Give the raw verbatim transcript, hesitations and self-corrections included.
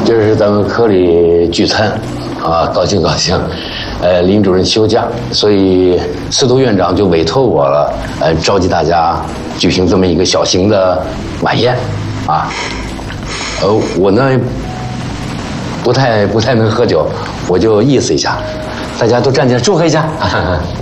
这是咱们科里聚餐，啊，高兴高兴。呃，林主任休假，所以司徒院长就委托我了，呃，召集大家举行这么一个小型的晚宴，啊，呃，我呢不太不太能喝酒，我就意思一下，大家都站起来祝贺一下。